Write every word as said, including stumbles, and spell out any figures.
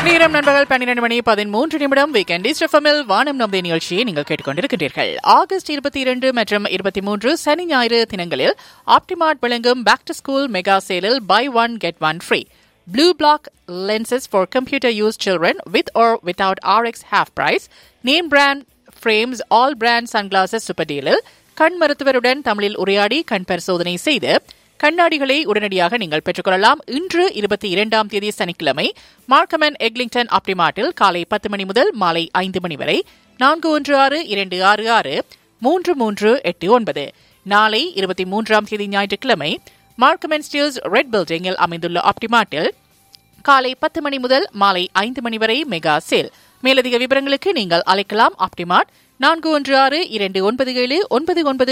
நேரம் நண்பர்கள் பன்னிரண்டு மணி பதிமூன்று நிமிடம் வீக்கெண்ட் இஸ்ரஃபமில் வானம் நம்பி நிகழ்ச்சியை நீங்கள் கேட்டுக்கொண்டிருக்கின்றீர்கள். ஆகஸ்ட் இருபத்தி இரண்டு மற்றும் இருபத்தி மூன்று சனி ஞாயிறு தினங்களில் ஆப்டிமார்ட் வழங்கும் back to school mega சேலில் by one get one free Blue Block lenses for computer use children with or without R X half price. Name brand frames all brand sunglasses super deal. கண் மருத்துவருடன் தமிழில் உரையாடி கண் பரிசோதனை செய்து கண்ணாடிகளை உடனடியாக நீங்கள் பெற்றுக்கொள்ளலாம். இன்று இருபத்தி இரண்டாம் தேதி சனிக்கிழமை மார்க்கம் அண்ட் எக்லிங்டன் ஆப்டிமார்ட்டில் காலை பத்து மணி முதல் மாலை ஐந்து மணி வரை நான்கு ஒன்று ஆறு இரண்டு ஆறு ஆறு மூன்று மூன்று எட்டு ஒன்பது. நாளை இருபத்தி மூன்றாம் தேதி ஞாயிற்றுக்கிழமை மார்க்கம் அண்ட் ஸ்டீல்ஸ் ரெட் பில்டிங்கில் அமைந்துள்ள ஆப்டிமார்ட்டில் காலை பத்து மணி முதல் மாலை ஐந்து மணி வரை மெகா சேல். மேலதிக விவரங்களுக்கு நீங்கள் அழைக்கலாம். ஆப்டிமார்ட் நான்கு ஒன்று ஆறு இரண்டு ஒன்பது ஏழு ஒன்பது ஒன்பது